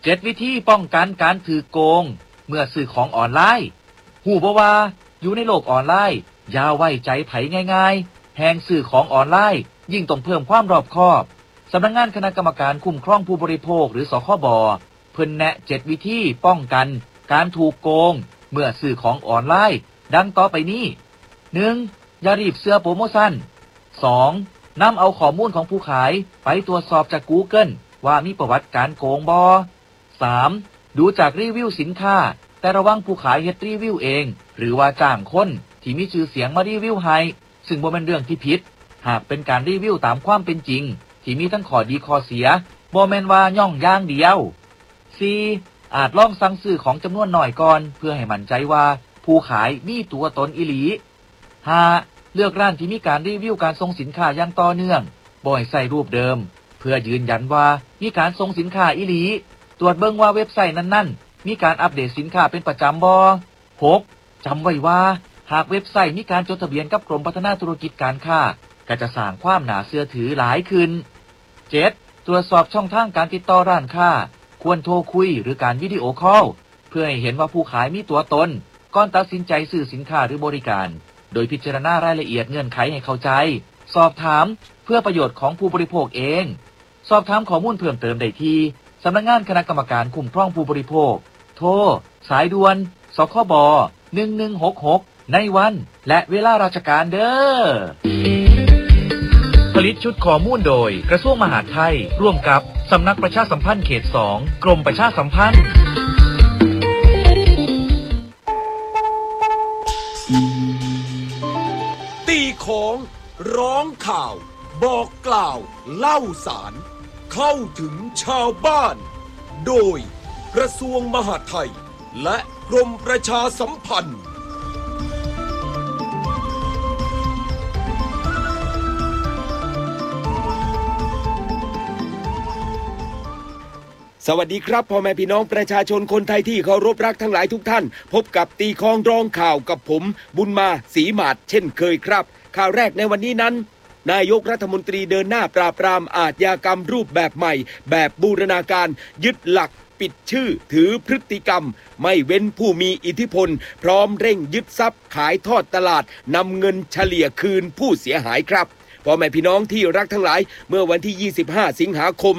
7 วิธีป้องกันการถือโกงเมื่อซื้อของออนไลน์หูบ่ว่าอยู่ในโลกออนไลน์อย่าไว้ใจไผง่ายๆแฮงซื้อของออนไลน์ยิ่งต้องเพิ่มความรอบคอบสำนักงานคณะกรรมการคุ้มครองผู้บริโภคหรือสคบเพิ่นแนะ7 วิธีป้องกันการถูกโกงเมื่อซื้อของออนไลน์ดังต่อไปนี้ 1. อย่ารีบเชื่อโปรโมชั่น 2. นำเอาข้อมูลของผู้ขายไปตรวจสอบจาก Google ว่ามีประวัติการโกงบ่ 3. ดูจากรีวิวสินค้าแต่ระวังผู้ขายเฮ็ดรีวิวเองหรือว่าจ้างคนที่มีชื่อเสียงมารีวิวให้ซึ่งบ่แม่นเรื่องที่ผิดหากเป็นการรีวิวตามความเป็นจริงที่มีทั้งข้อดีข้อเสียบ่แม่นว่าย่องอย่างเดียว 4. อาจลองสั่งซื้อของจำนวนน้อยก่อนเพื่อให้มั่นใจว่าผู้ขายมีตัวตนอีหลี 5. เลือกร้านที่มีการรีวิวการส่งสินค้าอย่างต่อเนื่องบ่ให้ใส่รูปเดิมเพื่อยืนยันว่ามีการส่งสินค้าอีหลีตรวจเบิ่งว่าเว็บไซต์นั้นๆมีการอัปเดตสินค้าเป็นประจำบ่ 6. จำไว้ว่าหากเว็บไซต์มีการจดทะเบียนกับกรมพัฒนาธุรกิจการค้าก็จะสร้างความน่าเชื่อถือหลายขึ้น 7. ตรวจสอบช่องทางการติดต่อร้านค้าควรโทรคุยหรือการวิดีโอคอลเพื่อให้เห็นว่าผู้ขายมีตัวตนก่อนตัดสินใจซื้อสินค้าหรือบริการโดยพิจารณารายละเอียดเงื่อนไขให้เข้าใจสอบถามเพื่อประโยชน์ของผู้บริโภคเองสอบถามข้อมูลเพิ่มเติมได้ที่สำนักงานคณะกรรมการคุ้มครองผู้บริโภคโทรสายด่วนสคบ1166ในวันและเวลาราชการเด้อผลิตชุดข้อมูลโดยกระทรวงมหาดไทยร่วมกับสำนักประชาสัมพันธ์เขต 2 กรมประชาสัมพันธ์ตีของร้องข่าวบอกกล่าวเล่าสารเข้าถึงชาวบ้านโดยกระทรวงมหาดไทยและกรมประชาสัมพันธ์สวัสดีครับพ่อแม่พี่น้องประชาชนคนไทยที่เคารพรักทั้งหลายทุกท่านพบกับตีคองร้องข่าวกับผมบุญมาศรีหมาดเช่นเคยครับข่าวแรกในวันนี้นั้นนายกรัฐมนตรีเดินหน้าปราบปรามอาชญากรรมรูปแบบใหม่แบบบูรณาการยึดหลักปิดชื่อถือพฤติกรรมไม่เว้นผู้มีอิทธิพลพร้อมเร่งยึดทรัพย์ขายทอดตลาดนำเงินเฉลี่ยคืนผู้เสียหายครับพ่อแม่พี่น้องที่รักทั้งหลายเมื่อวันที่25สิงหาคม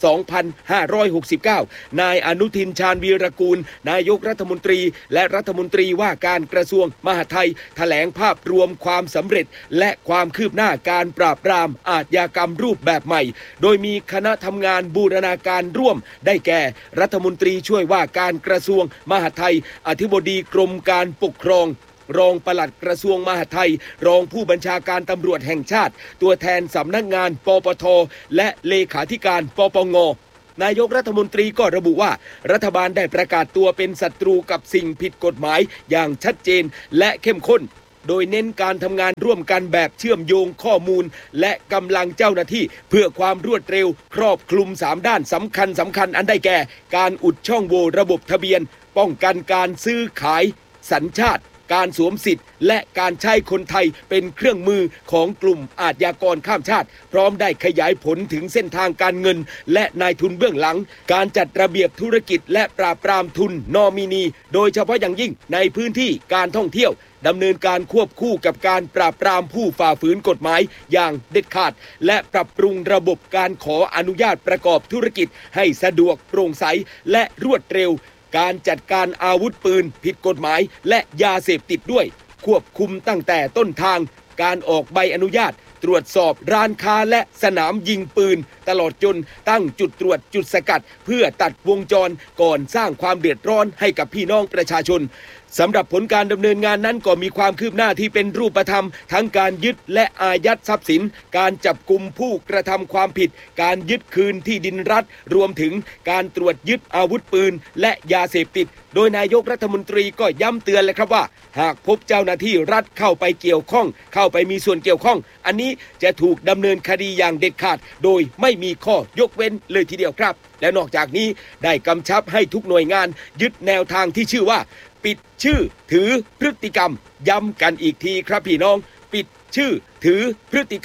2569นายอนุทินชาญวีรกูลนายกรัฐมนตรีและรัฐมนตรีว่าการกระทรวงมหาดไทยแถลงภาพรวมความสำเร็จและความคืบหน้าการปราบปรามอาชญากรรมรูปแบบใหม่โดยมีคณะทำงานบูรณาการร่วมได้แก่รัฐมนตรีช่วยว่าการกระทรวงมหาดไทยอธิบดีกรมการปกครองรองปลัดกระทรวงมหาดไทยรองผู้บัญชาการตำรวจแห่งชาติตัวแทนสำนักงานปปทและเลขาธิการปปงนายกรัฐมนตรีก็ระบุว่ารัฐบาลได้ประกาศตัวเป็นศัตรูกับสิ่งผิดกฎหมายอย่างชัดเจนและเข้มข้นโดยเน้นการทำงานร่วมกันแบบเชื่อมโยงข้อมูลและกำลังเจ้าหน้าที่เพื่อความรวดเร็วครอบคลุม3ด้านสำคัญอันได้แก่การอุดช่องโหว่ระบบทะเบียนป้องกันการซื้อขายสัญชาติการสวมสิทธิ์และการใช้คนไทยเป็นเครื่องมือของกลุ่มอาชญากรข้ามชาติพร้อมได้ขยายผลถึงเส้นทางการเงินและนายทุนเบื้องหลังการจัดระเบียบธุรกิจและปราบปรามทุนนอมินีโดยเฉพาะอย่างยิ่งในพื้นที่การท่องเที่ยวดำเนินการควบคู่กับการปราบปรามผู้ฝ่าฝืนกฎหมายอย่างเด็ดขาดและปรับปรุงระบบการขออนุญาตประกอบธุรกิจให้สะดวกโปร่งใสและรวดเร็วการจัดการอาวุธปืนผิดกฎหมายและยาเสพติดด้วยควบคุมตั้งแต่ต้นทางการออกใบอนุญาตตรวจสอบร้านค้าและสนามยิงปืนตลอดจนตั้งจุดตรวจจุดสกัดเพื่อตัดวงจรก่อนสร้างความเดือดร้อนให้กับพี่น้องประชาชนสำหรับผลการดำเนินงานนั้นก็มีความคืบหน้าที่เป็นรูปธรรมทั้งการยึดและอายัดทรัพย์สินการจับกุมผู้กระทำความผิดการยึดคืนที่ดินรัฐรวมถึงการตรวจยึดอาวุธปืนและยาเสพติดโดยนายกรัฐมนตรีก็ย้ำเตือนเลยครับว่าหากพบเจ้าหน้าที่รัฐเข้าไปเกี่ยวข้องเข้าไปมีส่วนเกี่ยวข้องอันนี้จะถูกดำเนินคดีอย่างเด็ดขาดโดยไม่มีข้อยกเว้นเลยทีเดียวครับและนอกจากนี้ได้กำชับให้ทุกหน่วยงานยึดแนวทางที่ชื่อว่าปิดชื่อถือพฤติกรรมย้ำกันอีกทีครับพี่น้องปิดชื่อถือพฤติกรรม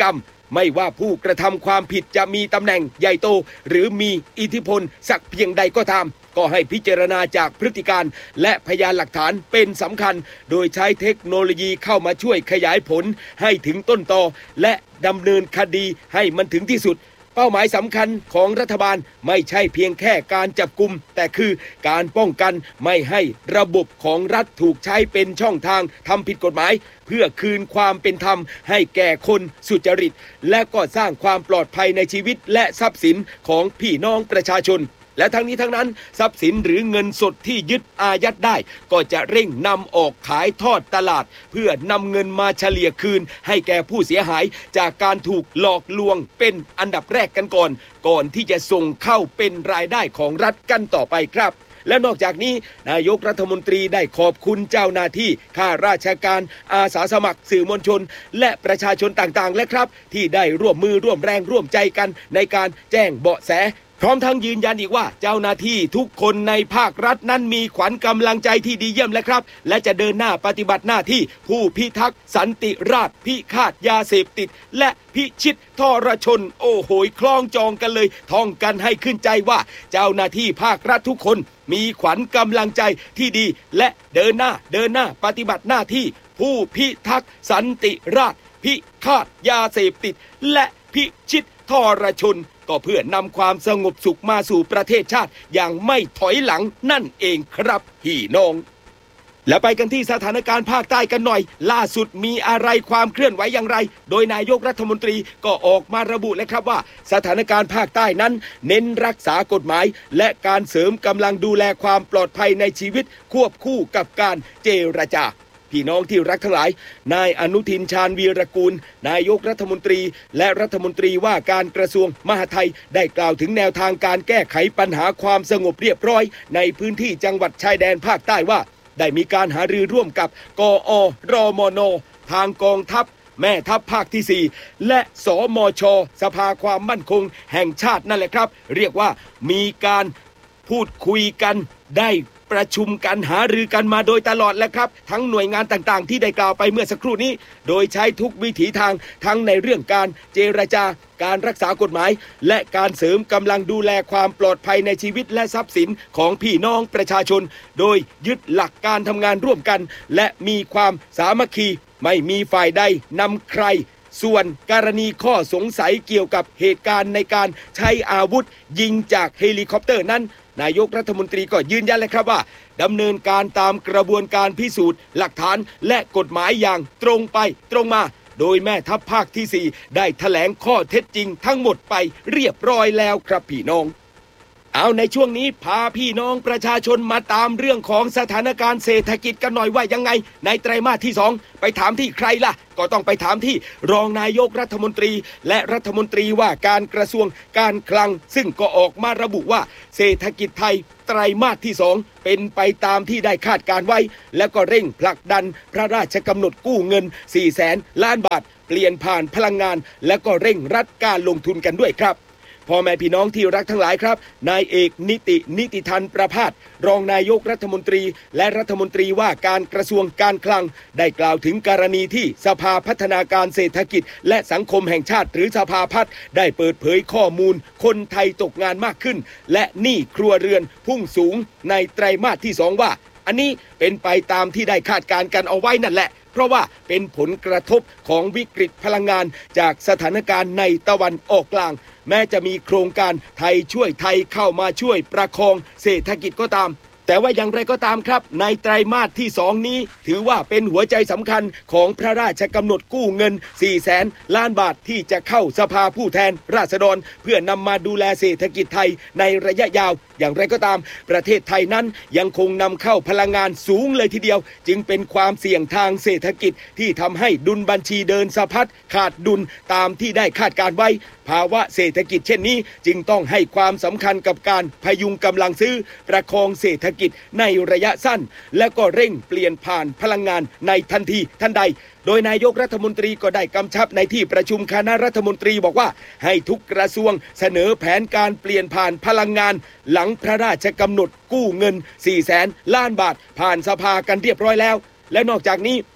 ไม่ว่าผู้กระทำความผิดจะมีตำแหน่งใหญ่โตหรือมีอิทธิพลสักเพียงใดก็ตามก็ให้พิจารณาจากพฤติการและพยานหลักฐานเป็นสำคัญโดยใช้เทคโนโลยีเข้ามาช่วยขยายผลให้ถึงต้นตอและดำเนินคดีให้มันถึงที่สุดเป้าหมายสำคัญของรัฐบาลไม่ใช่เพียงแค่การจับกุมแต่คือการป้องกันไม่ให้ระบบของรัฐถูกใช้เป็นช่องทางทำผิดกฎหมายเพื่อคืนความเป็นธรรมให้แก่คนสุจริตและก็สร้างความปลอดภัยในชีวิตและทรัพย์สินของพี่น้องประชาชนและทั้งนี้ทั้งนั้นทรัพย์สินหรือเงินสดที่ยึดอายัดได้ก็จะเร่งนำออกขายทอดตลาดเพื่อนำเงินมาเฉลี่ยคืนให้แก่ผู้เสียหายจากการถูกหลอกลวงเป็นอันดับแรกกันก่อนที่จะส่งเข้าเป็นรายได้ของรัฐกันต่อไปครับและนอกจากนี้นายกรัฐมนตรีได้ขอบคุณเจ้าหน้าที่ข้าราชการอาสาสมัครสื่อมวลชนและประชาชนต่างๆและครับที่ได้ร่วมมือร่วมแรงร่วมใจกันในการแจ้งเบาะแสพร้อมทั้งยืนยันอีกว่าเจ้าหน้าที่ทุกคนในภาครัฐนั้นมีขวัญกำลังใจที่ดีเยี่ยมและครับและจะเดินหน้าปฏิบัติหน้าที่ผู้พิทักษ์สันติราษฎร์พิฆาตยาเสพติดและพิชิตทรชนโอ้โหคล้องจองกันเลยท่องกันให้ขึ้นใจว่าเจ้าหน้าที่ภาครัฐทุกคนมีขวัญกำลังใจที่ดีและเดินหน้าปฏิบัติหน้าที่ผู้พิทักษ์สันติราษฎร์พิฆาตยาเสพติดและพิชิตทรชนก็เพื่อนำความสงบสุขมาสู่ประเทศชาติอย่างไม่ถอยหลังนั่นเองครับพี่น้องแล้วไปกันที่สถานการณ์ภาคใต้กันหน่อยล่าสุดมีอะไรความเคลื่อนไหวอย่างไรโดยนายกรัฐมนตรีก็ออกมาระบุเลยครับว่าสถานการณ์ภาคใต้นั้นเน้นรักษากฎหมายและการเสริมกำลังดูแลความปลอดภัยในชีวิตควบคู่กับการเจรจาพี่น้องที่รักทั้งหลายนายอนุทินชาญวีรกูลนายกรัฐมนตรีและรัฐมนตรีว่าการกระทรวงมหาดไทยได้กล่าวถึงแนวทางการแก้ไขปัญหาความสงบเรียบร้อยในพื้นที่จังหวัดชายแดนภาคใต้ว่าได้มีการหารือร่วมกับกอรมนทางกองทัพแม่ทัพภาคที่4และสมชสภาความมั่นคงแห่งชาตินั่นแหละครับเรียกว่ามีการพูดคุยกันได้ประชุมกันหารือกันมาโดยตลอดแล้วครับทั้งหน่วยงานต่างๆที่ได้กล่าวไปเมื่อสักครู่นี้โดยใช้ทุกวิถีทางทั้งในเรื่องการเจรจาการรักษากฎหมายและการเสริมกำลังดูแลความปลอดภัยในชีวิตและทรัพย์สินของพี่น้องประชาชนโดยยึดหลักการทำงานร่วมกันและมีความสามัคคีไม่มีฝ่ายใดนำใครส่วนกรณีข้อสงสัยเกี่ยวกับเหตุการณ์ในการใช้อาวุธยิงจากเฮลิคอปเตอร์นั้นนายกรัฐมนตรีก็ยืนยันเลยครับว่าดำเนินการตามกระบวนการพิสูจน์หลักฐานและกฎหมายอย่างตรงไปตรงมาโดยแม่ทัพภาคที่4ได้แถลงข้อเท็จจริงทั้งหมดไปเรียบร้อยแล้วครับพี่น้องเอาในช่วงนี้พาพี่น้องประชาชนมาตามเรื่องของสถานการณ์เศรษฐกิจกันหน่อยว่ายังไงในไตรมาสที่2ไปถามที่ใครล่ะก็ต้องไปถามที่รองนายกรัฐมนตรีและรัฐมนตรีว่าการกระทรวงการคลังซึ่งก็ออกมาระบุว่าเศรษฐกิจไทยไตรมาสที่2เป็นไปตามที่ได้คาดการไว้และก็เร่งผลักดันพระราชกำหนดกู้เงิน 400,000 ล้านบาทเปลี่ยนผ่านพลังงานและก็เร่งรัดการลงทุนกันด้วยครับพ่อแม่พี่น้องที่รักทั้งหลายครับนายเอกนิติธันประภาสรองนายกรัฐมนตรีและรัฐมนตรีว่าการกระทรวงการคลังได้กล่าวถึงกรณีที่สภาพัฒนาการเศรษฐกิจและสังคมแห่งชาติหรือสภาพัฒน์ได้เปิดเผยข้อมูลคนไทยตกงานมากขึ้นและหนี้ครัวเรือนพุ่งสูงในไตรมาสที่2ว่าอันนี้เป็นไปตามที่ได้คาดการณ์กันเอาไว้นั่นแหละเพราะว่าเป็นผลกระทบของวิกฤตพลังงานจากสถานการณ์ในตะวันออกกลางแม้จะมีโครงการไทยช่วยไทยเข้ามาช่วยประคองเศรษฐกิจก็ตามแต่ว่าอย่างไรก็ตามครับในไตรมาสที่2นี้ถือว่าเป็นหัวใจสำคัญของพระราชกำหนดกู้เงิน 400,000 ล้านบาทที่จะเข้าสภาผู้แทนราษฎรเพื่อนำมาดูแลเศรษฐกิจไทยในระยะยาวอย่างไรก็ตามประเทศไทยนั้นยังคงนำเข้าพลังงานสูงเลยทีเดียวจึงเป็นความเสี่ยงทางเศรษฐกิจที่ทำให้ดุลบัญชีเดินสะพัดขาดดุลตามที่ได้คาดการไว้ภาวะเศรษฐกิจเช่นนี้จึงต้องให้ความสำคัญกับการพยุงกำลังซื้อประคองเศรษฐกิจในระยะสั้นและก็เร่งเปลี่ยนผ่านพลังงานในทันทีทันใดโดยนายกรัฐมนตรีก็ได้กำชับในที่ประชุมคณะรัฐมนตรีบอกว่าให้ทุกกระทรวงเสนอแผนการเปลี่ยนผ่านพลังงานหลังพระราชกำหนดกู้เงิน 400,000 ล้านบาทผ่านสภากันเรียบร้อยแล้วและนอกจากนี้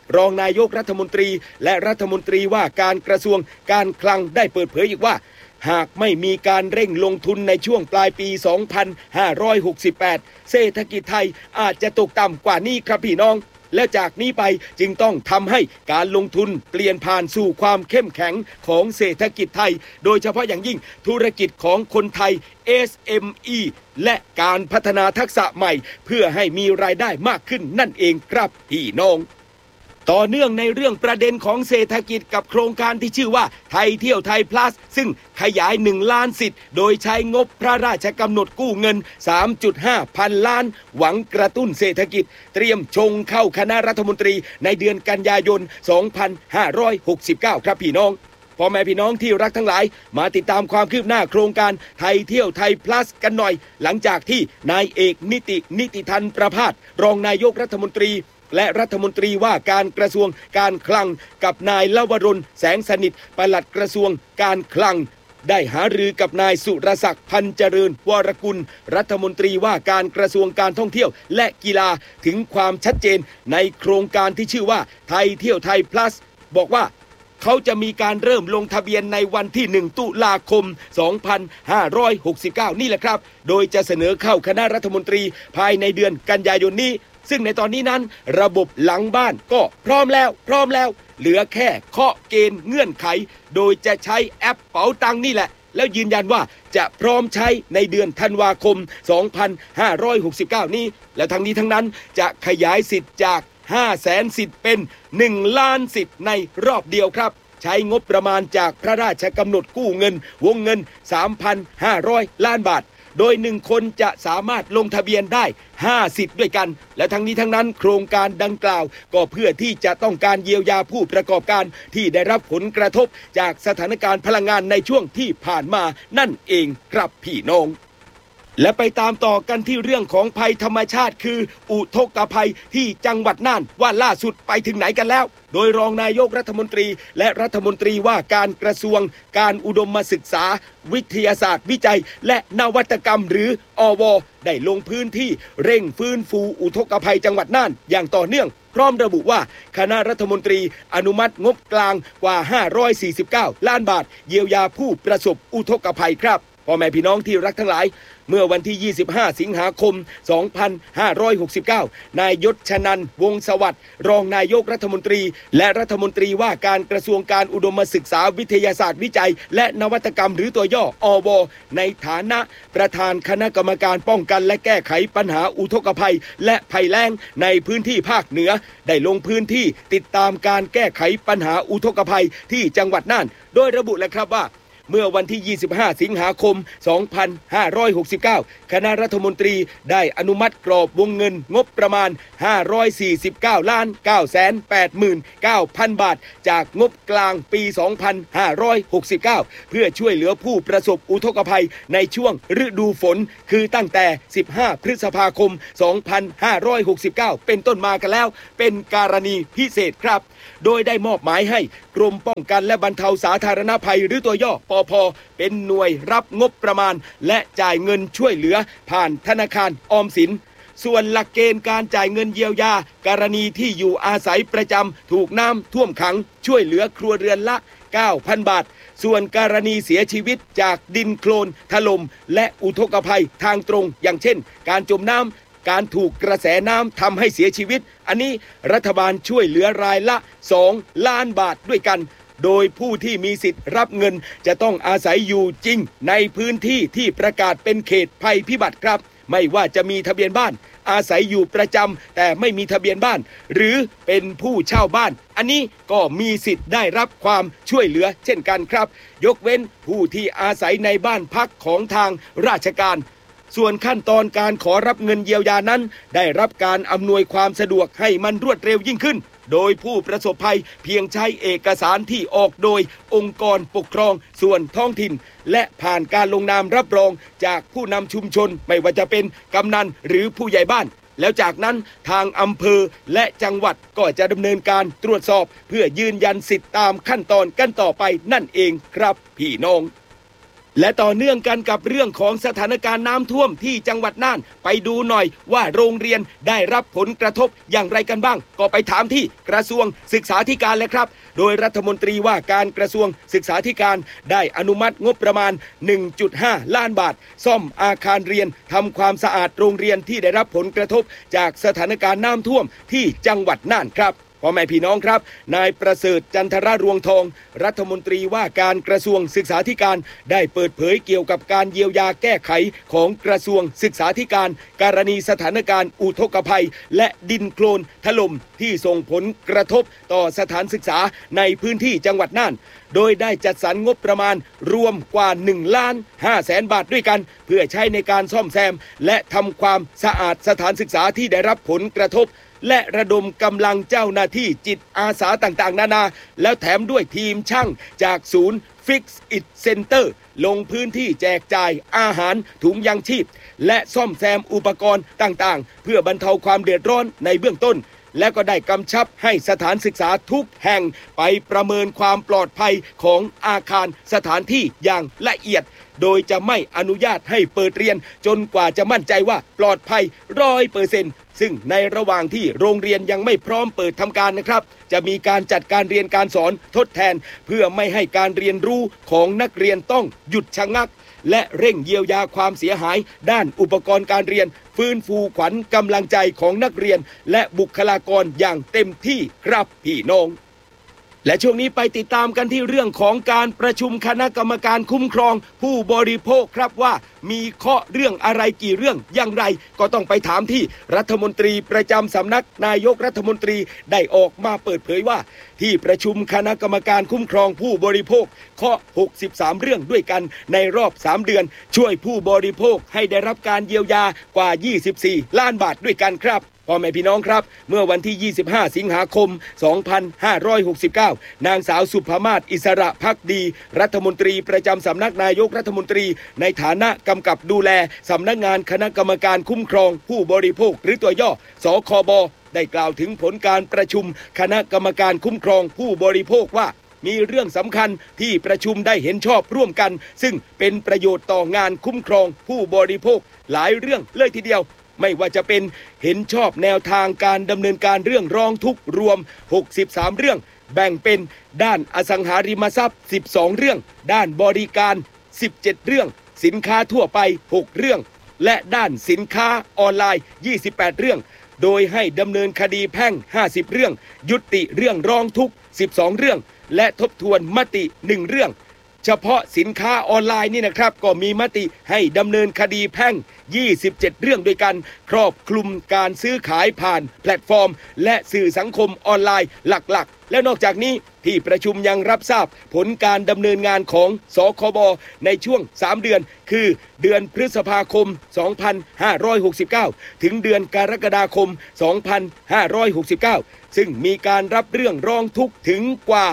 รองนายกรัฐมนตรีและรัฐมนตรีว่าการกระทรวงการคลังได้เปิดเผยอีกว่าหากไม่มีการเร่งลงทุนในช่วงปลายปี 2568 เศรษฐกิจไทยอาจจะตกต่ำกว่านี้ครับพี่น้องและจากนี้ไปจึงต้องทำให้การลงทุนเปลี่ยนผ่านสู่ความเข้มแข็งของเศรษฐกิจไทยโดยเฉพาะอย่างยิ่งธุรกิจของคนไทย SME และการพัฒนาทักษะใหม่เพื่อให้มีรายได้มากขึ้นนั่นเองครับพี่น้องต่อเนื่องในเรื่องประเด็นของเศรษฐกิจกับโครงการที่ชื่อว่าไทยเที่ยวไทย plus ซึ่งขยาย1 ล้านสิทธิ์โดยใช้งบพระราชกำหนดกู้เงิน 3.5 พันล้านหวังกระตุ้นเศรษฐกิจเตรียมชงเข้าคณะรัฐมนตรีในเดือนกันยายน 2569 ครับพี่น้องพ่อแม่พี่น้องที่รักทั้งหลายมาติดตามความคืบหน้าโครงการไทยเที่ยวไทย plus กันหน่อยหลังจากที่นายเอกนิติธันประภาสรองนายกรัฐมนตรีและรัฐมนตรีว่าการกระทรวงการคลังกับนายลวรนแสงสนิทปลัดกระทรวงการคลังได้หารือกับนายสุรศักดิ์พันเจริญวรกุลรัฐมนตรีว่าการกระทรวงการท่องเที่ยวและกีฬาถึงความชัดเจนในโครงการที่ชื่อว่าไทยเที่ยวไทย plus บอกว่าเขาจะมีการเริ่มลงทะเบียนในวันที่1 ตุลาคม 2569 นี่แหละครับโดยจะเสนอเข้าคณะรัฐมนตรีภายในเดือนกันยายนนี้ซึ่งในตอนนี้นั้นระบบหลังบ้านก็พร้อมแล้วเหลือแค่เคาะเกณฑ์เงื่อนไขโดยจะใช้แอปเป๋าตังค์นี่แหละแล้วยืนยันว่าจะพร้อมใช้ในเดือนธันวาคม 2569 นี้และทั้งนี้ทั้งนั้นจะขยายสิทธิ์จาก 500,000 สิทธิ์เป็น 1 ล้านสิทธิ์ในรอบเดียวครับใช้งบประมาณจากพระราชกำหนดกู้เงินวงเงิน 3,500 ล้านบาทโดย1 คนจะสามารถลงทะเบียนได้5 สิทธิ์ด้วยกันและทั้งนี้ทั้งนั้นโครงการดังกล่าวก็เพื่อที่จะต้องการเยียวยาผู้ประกอบการที่ได้รับผลกระทบจากสถานการณ์พลังงานในช่วงที่ผ่านมานั่นเองครับพี่น้องและไปตามต่อกันที่เรื่องของภัยธรรมชาติคืออุทกภัยที่จังหวัดน่านว่าล่าสุดไปถึงไหนกันแล้วโดยรองนายกรัฐมนตรีและรัฐมนตรีว่าการกระทรวงการอุดมศึกษาวิทยาศาสตร์วิจัยและนวัตกรรมหรืออว.ได้ลงพื้นที่เร่งฟื้นฟูอุทกภัยจังหวัดน่านอย่างต่อเนื่องพร้อมระบุว่าคณะรัฐมนตรีอนุมัติงบกลางกว่า549 ล้านบาทเยียวยาผู้ประสบอุทกภัยครับพ่อแม่พี่น้องที่รักทั้งหลายเมื่อวันที่25 สิงหาคม 2569 นายยศชนันท์วงศ์สวัสดิ์รองนายกรัฐมนตรีและรัฐมนตรีว่าการกระทรวงการอุดมศึกษาวิทยาศาสตร์วิจัยและนวัตกรรมหรือตัวย่ออว.ในฐานะประธานคณะกรรมการป้องกันและแก้ไขปัญหาอุทกภัยและภัยแล้งในพื้นที่ภาคเหนือได้ลงพื้นที่ติดตามการแก้ไขปัญหาอุทกภัยที่จังหวัดน่านโดยระบุเลยครับว่าเมื่อวันที่ 25 สิงหาคม 2569 คณะรัฐมนตรีได้อนุมัติกรอบวงเงินงบประมาณ 549,989,000 บาทจากงบกลางปี 2569 เพื่อช่วยเหลือผู้ประสบอุทกภัยในช่วงฤดูฝนคือตั้งแต่ 15 พฤษภาคม 2569 เป็นต้นมากันแล้วเป็นกรณีพิเศษครับโดยได้มอบหมายให้กรมป้องกันและบรรเทาสาธารณภัยหรือตัวย่อปภ.เป็นหน่วยรับงบประมาณและจ่ายเงินช่วยเหลือผ่านธนาคารออมสินส่วนหลักเกณฑ์การจ่ายเงินเยียวยากรณีที่อยู่อาศัยประจำถูกน้ำท่วมขังช่วยเหลือครัวเรือนละ 9,000 บาทส่วนกรณีเสียชีวิตจากดินโคลนถล่มและอุทกภัยทางตรงอย่างเช่นการจมน้ำการถูกกระแสน้ำทำให้เสียชีวิตอันนี้รัฐบาลช่วยเหลือรายละ 2 ล้านบาทด้วยกันโดยผู้ที่มีสิทธิ์รับเงินจะต้องอาศัยอยู่จริงในพื้นที่ที่ประกาศเป็นเขตภัยพิบัติครับไม่ว่าจะมีทะเบียนบ้านอาศัยอยู่ประจำแต่ไม่มีทะเบียนบ้านหรือเป็นผู้เช่าบ้านอันนี้ก็มีสิทธิ์ได้รับความช่วยเหลือเช่นกันครับยกเว้นผู้ที่อาศัยในบ้านพักของทางราชการส่วนขั้นตอนการขอรับเงินเยียวยานั้นได้รับการอำนวยความสะดวกให้มันรวดเร็วยิ่งขึ้นโดยผู้ประสบภัยเพียงใช้เอกสารที่ออกโดยองค์กรปกครองส่วนท้องถิ่นและผ่านการลงนามรับรองจากผู้นำชุมชนไม่ว่าจะเป็นกำนันหรือผู้ใหญ่บ้านแล้วจากนั้นทางอำเภอและจังหวัดก็จะดำเนินการตรวจสอบเพื่อยืนยันสิทธิตามขั้นตอนกันต่อไปนั่นเองครับพี่น้องและต่อเนื่องกันกับเรื่องของสถานการณ์น้ำท่วมที่จังหวัดน่านไปดูหน่อยว่าโรงเรียนได้รับผลกระทบอย่างไรกันบ้างก็ไปถามที่กระทรวงศึกษาธิการเลยครับโดยรัฐมนตรีว่าการกระทรวงศึกษาธิการได้อนุมัติงบประมาณ 1.5 ล้านบาทซ่อมอาคารเรียนทำความสะอาดโรงเรียนที่ได้รับผลกระทบจากสถานการณ์น้ำท่วมที่จังหวัดน่านครับพ่อแม่พี่น้องครับนายประเสริฐจันทรรวงทองรัฐมนตรีว่าการกระทรวงศึกษาธิการได้เปิดเผยเกี่ยวกับการเยียวยาแก้ไขของกระทรวงศึกษาธิการกรณีสถานการณ์อุทกภัยและดินโคลนถล่มที่ส่งผลกระทบต่อสถานศึกษาในพื้นที่จังหวัดน่านโดยได้จัดสรรงบประมาณรวมกว่า1,500,000 บาทด้วยกันเพื่อใช้ในการซ่อมแซมและทำความสะอาดสถานศึกษาที่ได้รับผลกระทบและระดมกำลังเจ้าหน้าที่จิตอาสาต่างๆนานาแล้วแถมด้วยทีมช่างจากศูนย์ Fix It Center ลงพื้นที่แจกจ่ายอาหารถุงยังชีพและซ่อมแซมอุปกรณ์ต่างๆเพื่อบรรเทาความเดือดร้อนในเบื้องต้นและก็ได้กำชับให้สถานศึกษาทุกแห่งไปประเมินความปลอดภัยของอาคารสถานที่อย่างละเอียดโดยจะไม่อนุญาตให้เปิดเรียนจนกว่าจะมั่นใจว่าปลอดภัย 100%ซึ่งในระหว่างที่โรงเรียนยังไม่พร้อมเปิดทำการนะครับจะมีการจัดการเรียนการสอนทดแทนเพื่อไม่ให้การเรียนรู้ของนักเรียนต้องหยุดชะงักและเร่งเยียวยาความเสียหายด้านอุปกรณ์การเรียนฟื้นฟูขวัญกำลังใจของนักเรียนและบุคลากรอย่างเต็มที่ครับพี่น้องและช่วงนี้ไปติดตามกันที่เรื่องของการประชุมคณะกรรมการคุ้มครองผู้บริโภคครับว่ามีข้อเรื่องอะไรกี่เรื่องอย่างไรก็ต้องไปถามที่รัฐมนตรีประจำสำนักนายกรัฐมนตรีได้ออกมาเปิดเผยว่าที่ประชุมคณะกรรมการคุ้มครองผู้บริโภคข้อ63เรื่องด้วยกันในรอบ3เดือนช่วยผู้บริโภคให้ได้รับการเยียวยากว่า24ล้านบาทด้วยกันครับพ่อแม่พี่น้องครับเมื่อวันที่25สิงหาคม2569นางสาวสุภมาศอิสระภักดีรัฐมนตรีประจำสำนักนายกรัฐมนตรีในฐานะกำกับดูแลสำนักงานคณะกรรมการคุ้มครองผู้บริโภคหรือตัวย่อสคบได้กล่าวถึงผลการประชุมคณะกรรมการคุ้มครองผู้บริโภคว่ามีเรื่องสำคัญที่ประชุมได้เห็นชอบร่วมกันซึ่งเป็นประโยชน์ต่องานคุ้มครองผู้บริโภคหลายเรื่องเลยทีเดียวไม่ว่าจะเป็นเห็นชอบแนวทางการดำเนินการเรื่องร้องทุกข์รวม63เรื่องแบ่งเป็นด้านอสังหาริมทรัพย์12เรื่องด้านบริการ17เรื่องสินค้าทั่วไป6เรื่องและด้านสินค้าออนไลน์28เรื่องโดยให้ดำเนินคดีแพ่ง50เรื่องยุติเรื่องร้องทุกข์12เรื่องและทบทวนมติ1เรื่องเฉพาะสินค้าออนไลน์นี่นะครับก็มีมติให้ดำเนินคดีแพ่ง27เรื่องด้วยกันครอบคลุมการซื้อขายผ่านแพลตฟอร์มและสื่อสังคมออนไลน์หลักๆและนอกจากนี้ที่ประชุมยังรับทราบผลการดำเนินงานของสคบในช่วง3เดือนคือเดือนพฤษภาคม2569ถึงเดือนกรกฎาคม2569ซึ่งมีการรับเรื่องร้องทุกข์ถึงกว่า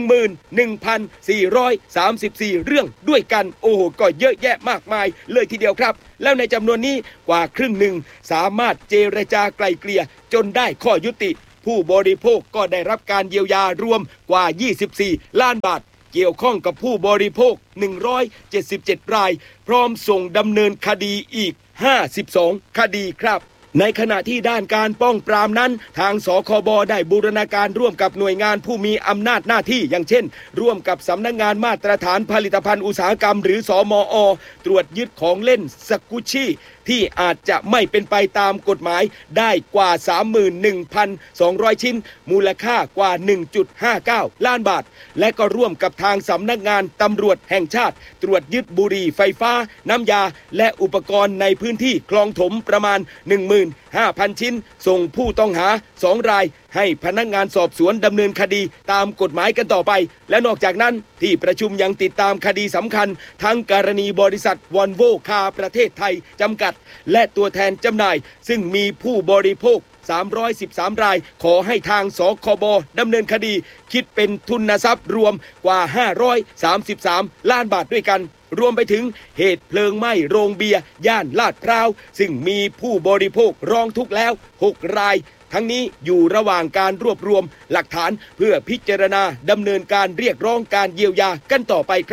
11,434 เรื่องด้วยกันโอ้โหก็เยอะแยะมากมายเลยทีเดียวครับแล้วในจำนวนนี้กว่าครึ่งหนึ่งสามารถเจรจาไกล่เกลี่ยจนได้ข้อยุติผู้บริโภคก็ได้รับการเยียวยารวมกว่า24ล้านบาทเกี่ยวข้องกับผู้บริโภค177รายพร้อมส่งดำเนินคดีอีก52คดีครับในขณะที่ด้านการป้องปรามนั้นทางสคบได้บูรณาการร่วมกับหน่วยงานผู้มีอำนาจหน้าที่อย่างเช่นร่วมกับสำนักงานมาตรฐานผลิตภัณฑ์อุตสาหกรรมหรือสมอ.ตรวจยึดของเล่นสกุชชี่ที่อาจจะไม่เป็นไปตามกฎหมายได้กว่า 31,200 ชิ้นมูลค่ากว่า 1.59 ล้านบาทและก็ร่วมกับทางสำนักงานตำรวจแห่งชาติตรวจยึดบุหรี่ไฟฟ้าน้ำยาและอุปกรณ์ในพื้นที่คลองถมประมาณ 15,000 ชิ้นส่งผู้ต้องหา2รายให้พนักงานสอบสวนดำเนินคดีตามกฎหมายกันต่อไปและนอกจากนั้นที่ประชุมยังติดตามคดีสำคัญทั้งกรณีบริษัทวอลโวคาร์ประเทศไทยจำกัดและตัวแทนจำหน่ายซึ่งมีผู้บริโภค313รายขอให้ทางสคบดำเนินคดีคิดเป็นทุนทรัพย์รวมกว่า533ล้านบาทด้วยกันรวมไปถึงเหตุเพลิงไหม้โรงเบียร์ย่านลาดพร้าวซึ่งมีผู้บริโภคร้องทุกข์แล้ว6รายทั้งนี้อยู่ระหว่างการรวบรวมหลักฐานเพื่อพิจารณาดำเนินการเรียกร้องการเยียวยากันต่อไปครับ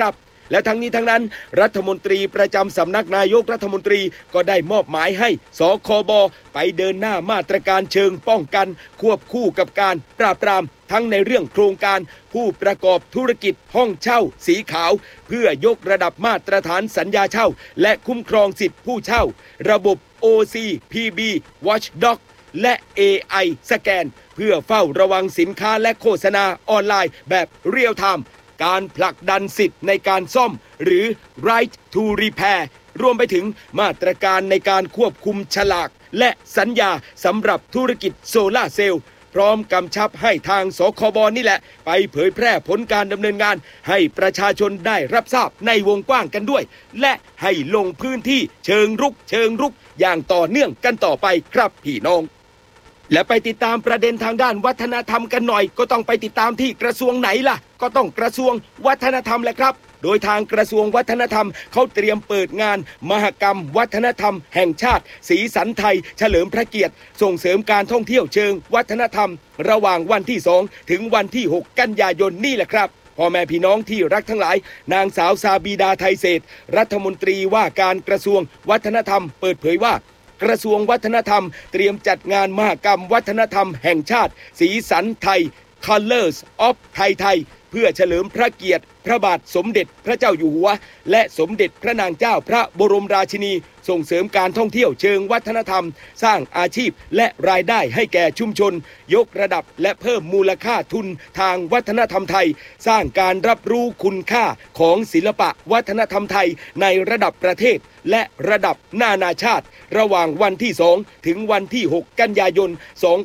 และทั้งนี้ทั้งนั้นรัฐมนตรีประจำสำนักนายกรัฐมนตรีก็ได้มอบหมายให้สคบไปเดินหน้ามาตรการเชิงป้องกันควบคู่กับการปราบปรามทั้งในเรื่องโครงการผู้ประกอบธุรกิจห้องเช่าสีขาวเพื่อยกระดับมาตรฐานสัญญาเช่าและคุ้มครองสิทธิผู้เช่าระบบ OCPB Watchdog และ AI สแกนเพื่อเฝ้าระวังสินค้าและโฆษณาออนไลน์แบบเรียลไทม์การผลักดันสิทธิ์ในการซ่อมหรือ Right to Repair รวมไปถึงมาตรการในการควบคุมฉลากและสัญญาสำหรับธุรกิจโซล่าร์เซลล์พร้อมกำชับให้ทางสคบนี่แหละไปเผยแพร่ผลการดำเนินงานให้ประชาชนได้รับทราบในวงกว้างกันด้วยและให้ลงพื้นที่เชิงรุกอย่างต่อเนื่องกันต่อไปครับพี่น้องและไปติดตามประเด็นทางด้านวัฒนธรรมกันหน่อยก็ต้องไปติดตามที่กระทรวงไหนล่ะก็ต้องกระทรวงวัฒนธรรมแหละครับโดยทางกระทรวงวัฒนธรรมเขาเตรียมเปิดงานมหกรรมวัฒนธรรมแห่งชาติสีสันไทยเฉลิมพระเกียรติส่งเสริมการท่องเที่ยวเชิงวัฒนธรรมระหว่างวันที่2ถึงวันที่6กันยายนนี่แหละครับพ่อแม่พี่น้องที่รักทั้งหลายนางสาวซาบีดาไทยเศรษฐ์รัฐมนตรีว่าการกระทรวงวัฒนธรรมเปิดเผยว่ากระทรวงวัฒนธรรมเตรียมจัดงานมหกรรมวัฒนธรรมแห่งชาติสีสันไทย Colors of ไทยเพื่อเฉลิมพระเกียรติพระบาทสมเด็จพระเจ้าอยู่หัวและสมเด็จพระนางเจ้าพระบรมราชินีส่งเสริมการท่องเที่ยวเชิงวัฒนธรรมสร้างอาชีพและรายได้ให้แก่ชุมชนยกระดับและเพิ่มมูลค่าทุนทางวัฒนธรรมไทยสร้างการรับรู้คุณค่าของศิลปะวัฒนธรรมไทยในระดับประเทศและระดับนานาชาติระหว่างวันที่2ถึงวันที่6กันยายน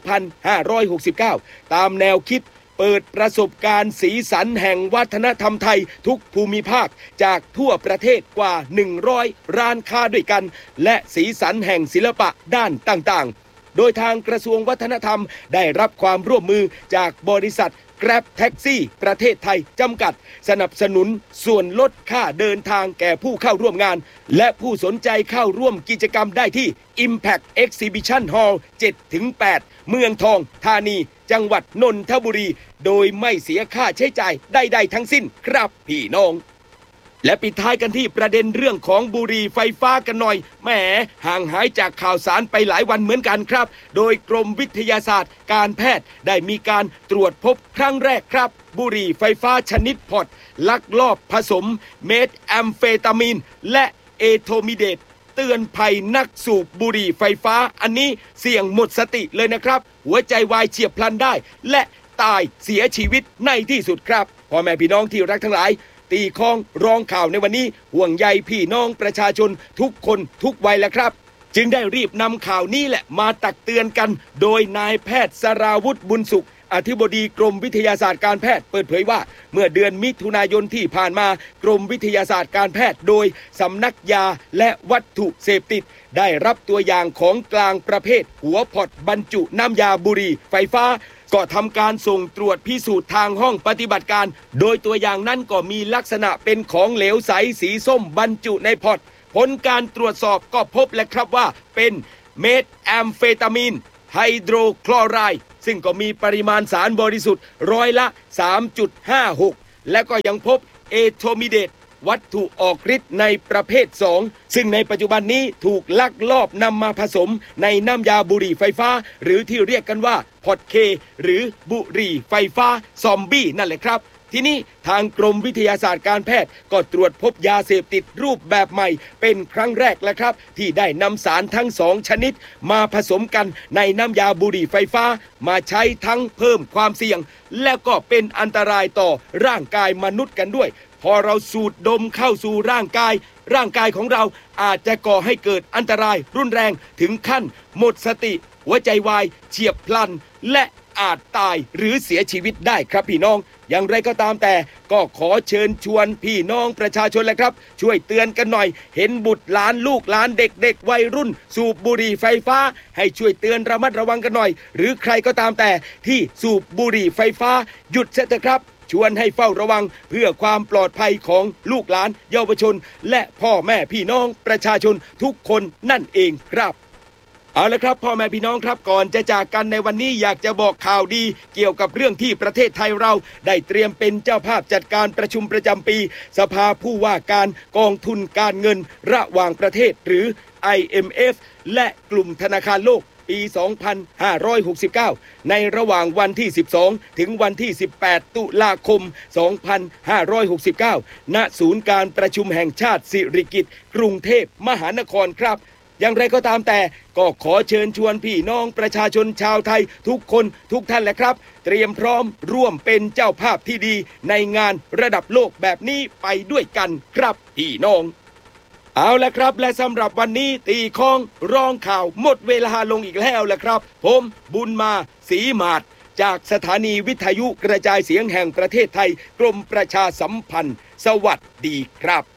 2569ตามแนวคิดเปิดประสบการณ์สีสันแห่งวัฒนธรรมไทยทุกภูมิภาคจากทั่วประเทศกว่า100ร้านค้าด้วยกันและสีสันแห่งศิลปะด้านต่างๆโดยทางกระทรวงวัฒนธรรมได้รับความร่วมมือจากบริษัท Grab Taxi ประเทศไทยจำกัดสนับสนุนส่วนลดค่าเดินทางแก่ผู้เข้าร่วมงานและผู้สนใจเข้าร่วมกิจกรรมได้ที่ Impact Exhibition Hall 7-8 เมืองทองธานีจังหวัดนนทบุรีโดยไม่เสียค่าใช้จ่ายใดๆทั้งสิ้นครับพี่น้องและปิดท้ายกันที่ประเด็นเรื่องของบุหรี่ไฟฟ้ากันหน่อยแหมห่างหายจากข่าวสารไปหลายวันเหมือนกันครับโดยกรมวิทยาศาสตร์การแพทย์ได้มีการตรวจพบครั้งแรกครับบุหรี่ไฟฟ้าชนิดพอดลักลอบผสมเมทแอมเฟตามีนและเอโทมิเดตเตือนภัยนักสูบบุหรี่ไฟฟ้าอันนี้เสี่ยงหมดสติเลยนะครับหัวใจวายเฉียบพลันได้และตายเสียชีวิตในที่สุดครับพ่อแม่พี่น้องที่รักทั้งหลายตีข้องร้องข่าวในวันนี้ห่วงใยพี่น้องประชาชนทุกคนทุกวัยแล้วครับจึงได้รีบนำข่าวนี้แหละมาตักเตือนกันโดยนายแพทย์สราวุธบุญสุขอธิบดีกรมวิทยาศาสตร์การแพทย์เปิดเผยว่าเมื่อเดือนมิถุนายนที่ผ่านมากรมวิทยาศาสตร์การแพทย์โดยสำนักยาและวัตถุเสพติดได้รับตัวอย่างของกลางประเภทหัวพอดบรรจุน้ำยาบุหรี่ไฟฟ้าก็ทำการส่งตรวจพิสูจน์ทางห้องปฏิบัติการโดยตัวอย่างนั้นก็มีลักษณะเป็นของเหลวใสสีส้มบรรจุในพอดผลการตรวจสอบก็พบและครับว่าเป็นเมทแอมเฟตามีนไฮโดรคลอไรด์ซึ่งก็มีปริมาณสารบริสุทธิ์ร้อยละ 3.56 และก็ยังพบเอโทมิเดตวัตถุออกฤทธิ์ในประเภท2ซึ่งในปัจจุบันนี้ถูกลักลอบนำมาผสมในน้ำยาบุหรี่ไฟฟ้าหรือที่เรียกกันว่าพอดเคหรือบุหรี่ไฟฟ้าซอมบี้นั่นแหละครับทีนี้ทางกรมวิทยาศาสตร์การแพทย์ก็ตรวจพบยาเสพติดรูปแบบใหม่เป็นครั้งแรกแล้วครับที่ได้นำสารทั้ง2ชนิดมาผสมกันในน้ำยาบุหรี่ไฟฟ้ามาใช้ทั้งเพิ่มความเสี่ยงและก็เป็นอันตรายต่อร่างกายมนุษย์กันด้วยพอเราสูดดมเข้าสู่ร่างกายของเราอาจจะก่อให้เกิดอันตรายรุนแรงถึงขั้นหมดสติหัวใจวายเฉียบพลันและอาจตายหรือเสียชีวิตได้ครับพี่น้องอย่างไรก็ตามแต่ก็ขอเชิญชวนพี่น้องประชาชนแหละครับช่วยเตือนกันหน่อยเห็นบุตรหลานลูกหลานเด็กๆวัยรุ่นสูบบุหรี่ไฟฟ้าให้ช่วยเตือนระมัดระวังกันหน่อยหรือใครก็ตามแต่ที่สูบบุหรี่ไฟฟ้าหยุดเสียเถอะครับชวนให้เฝ้าระวังเพื่อความปลอดภัยของลูกหลานเยาวชนและพ่อแม่พี่น้องประชาชนทุกคนนั่นเองครับเอาละครับพ่อแม่พี่น้องครับก่อนจะจากกันในวันนี้อยากจะบอกข่าวดีเกี่ยวกับเรื่องที่ประเทศไทยเราได้เตรียมเป็นเจ้าภาพจัดการประชุมประจำปีสภาผู้ว่าการกองทุนการเงินระหว่างประเทศหรือ IMF และกลุ่มธนาคารโลกปี 2569 ในระหว่างวันที่ 12 ถึงวันที่ 18 ตุลาคม 2569 ณ ศูนย์การประชุมแห่งชาติสิริกิติ์กรุงเทพมหานครครับอย่างไรก็ตามแต่ก็ขอเชิญชวนพี่น้องประชาชนชาวไทยทุกคนทุกท่านแหละครับเตรียมพร้อมร่วมเป็นเจ้าภาพที่ดีในงานระดับโลกแบบนี้ไปด้วยกันครับพี่น้องเอาละครับและสำหรับวันนี้ตีข้องร้องข่าวหมดเวลาลงอีกแล้วละครับผมบุญมาศรีมาศจากสถานีวิทยุกระจายเสียงแห่งประเทศไทยกรมประชาสัมพันธ์สวัสดีครับ